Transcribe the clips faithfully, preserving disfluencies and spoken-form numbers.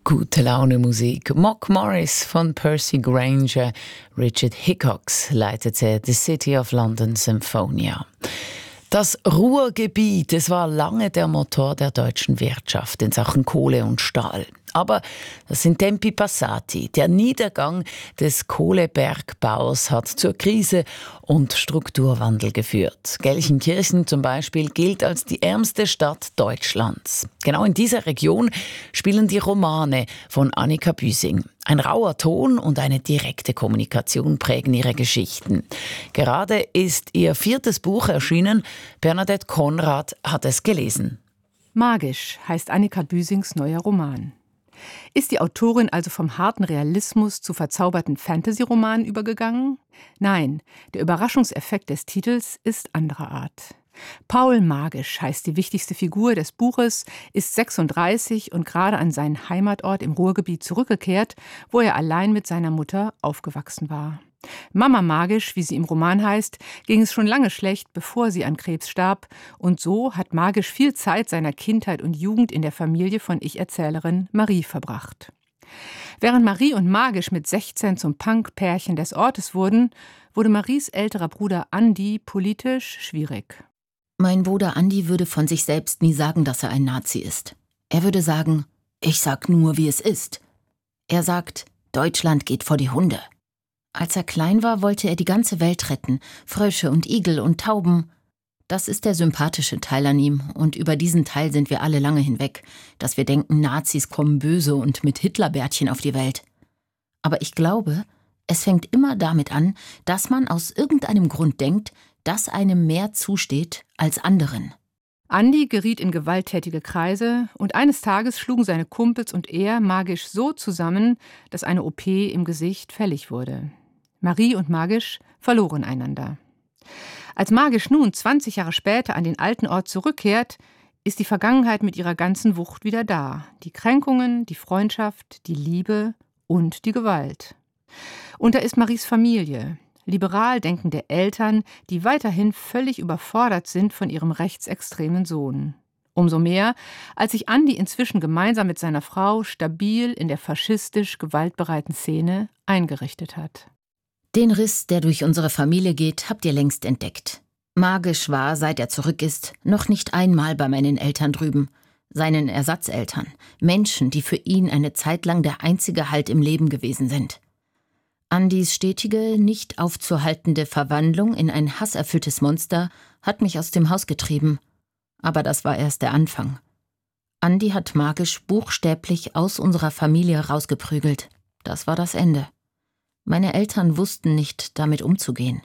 Gute Laune Musik. Mock Morris von Percy Grainger, Richard Hickox leitete The City of London Symphonia. Das Ruhrgebiet, es war lange der Motor der deutschen Wirtschaft in Sachen Kohle und Stahl. Aber das sind Tempi passati. Der Niedergang des Kohlebergbaus hat zur Krise und Strukturwandel geführt. Gelsenkirchen zum Beispiel gilt als die ärmste Stadt Deutschlands. Genau in dieser Region spielen die Romane von Annika Büsing. Ein rauer Ton und eine direkte Kommunikation prägen ihre Geschichten. Gerade ist ihr viertes Buch erschienen. Bernadette Konrad hat es gelesen. Magisch heißt Annika Büsings neuer Roman. Ist die Autorin also vom harten Realismus zu verzauberten Fantasy-Romanen übergegangen? Nein, der Überraschungseffekt des Titels ist anderer Art. Paul Magisch heißt die wichtigste Figur des Buches, ist sechsunddreißig und gerade an seinen Heimatort im Ruhrgebiet zurückgekehrt, wo er allein mit seiner Mutter aufgewachsen war. Mama Magisch, wie sie im Roman heißt, ging es schon lange schlecht, bevor sie an Krebs starb. Und so hat Magisch viel Zeit seiner Kindheit und Jugend in der Familie von Ich-Erzählerin Marie verbracht. Während Marie und Magisch mit sechzehn zum Punk-Pärchen des Ortes wurden, wurde Maries älterer Bruder Andi politisch schwierig. Mein Bruder Andi würde von sich selbst nie sagen, dass er ein Nazi ist. Er würde sagen, ich sag nur, wie es ist. Er sagt, Deutschland geht vor die Hunde. Als er klein war, wollte er die ganze Welt retten, Frösche und Igel und Tauben. Das ist der sympathische Teil an ihm, und über diesen Teil sind wir alle lange hinweg, dass wir denken, Nazis kommen böse und mit Hitlerbärtchen auf die Welt. Aber ich glaube, es fängt immer damit an, dass man aus irgendeinem Grund denkt, dass einem mehr zusteht als anderen. Andi geriet in gewalttätige Kreise und eines Tages schlugen seine Kumpels und er Magisch so zusammen, dass eine O P im Gesicht fällig wurde. Marie und Magisch verloren einander. Als Magisch nun zwanzig Jahre später an den alten Ort zurückkehrt, ist die Vergangenheit mit ihrer ganzen Wucht wieder da. Die Kränkungen, die Freundschaft, die Liebe und die Gewalt. Und da ist Maries Familie. Liberal denkende Eltern, die weiterhin völlig überfordert sind von ihrem rechtsextremen Sohn. Umso mehr, als sich Andi inzwischen gemeinsam mit seiner Frau stabil in der faschistisch gewaltbereiten Szene eingerichtet hat. Den Riss, der durch unsere Familie geht, habt ihr längst entdeckt. Magisch war, seit er zurück ist, noch nicht einmal bei meinen Eltern drüben, seinen Ersatzeltern, Menschen, die für ihn eine Zeit lang der einzige Halt im Leben gewesen sind. Andis stetige, nicht aufzuhaltende Verwandlung in ein hasserfülltes Monster hat mich aus dem Haus getrieben. Aber das war erst der Anfang. Andi hat Magisch buchstäblich aus unserer Familie rausgeprügelt. Das war das Ende. Meine Eltern wussten nicht, damit umzugehen.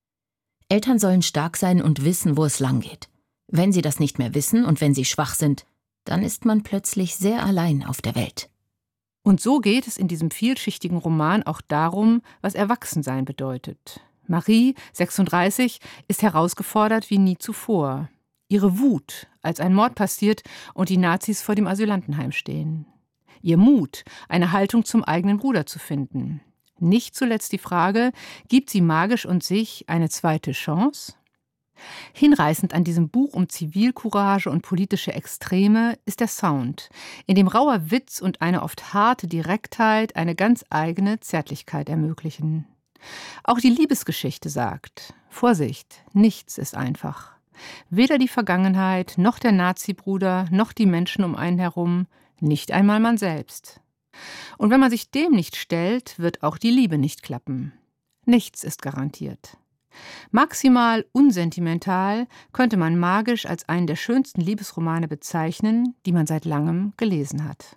Eltern sollen stark sein und wissen, wo es lang geht. Wenn sie das nicht mehr wissen und wenn sie schwach sind, dann ist man plötzlich sehr allein auf der Welt. Und so geht es in diesem vielschichtigen Roman auch darum, was Erwachsensein bedeutet. Marie, sechsunddreißig, ist herausgefordert wie nie zuvor. Ihre Wut, als ein Mord passiert und die Nazis vor dem Asylantenheim stehen. Ihr Mut, eine Haltung zum eigenen Bruder zu finden. Nicht zuletzt die Frage, gibt sie Magisch und sich eine zweite Chance? Hinreißend an diesem Buch um Zivilcourage und politische Extreme ist der Sound, in dem rauer Witz und eine oft harte Direktheit eine ganz eigene Zärtlichkeit ermöglichen. Auch die Liebesgeschichte sagt, Vorsicht, nichts ist einfach. Weder die Vergangenheit, noch der Nazi-Bruder, noch die Menschen um einen herum, nicht einmal man selbst. Und wenn man sich dem nicht stellt, wird auch die Liebe nicht klappen. Nichts ist garantiert. Maximal unsentimental könnte man Magisch als einen der schönsten Liebesromane bezeichnen, die man seit langem gelesen hat.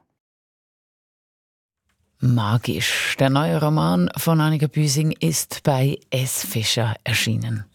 Magisch. Der neue Roman von Annika Büsing ist bei S. Fischer erschienen.